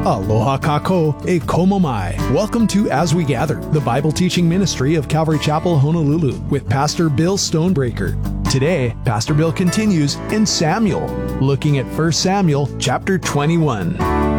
Aloha kako e komo mai. Welcome to As We Gather, the Bible teaching ministry of Calvary Chapel, Honolulu, with Pastor Bill Stonebreaker. Today, Pastor Bill continues in Samuel, looking at 1 Samuel chapter 21.